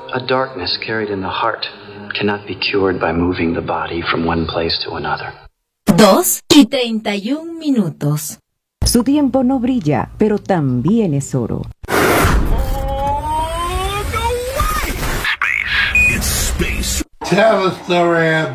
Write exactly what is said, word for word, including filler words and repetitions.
A darkness carried in the heart cannot be cured by moving the body from one place to another. Dos y treinta y un minutos. Su tiempo no brilla, pero también es oro. Tell a story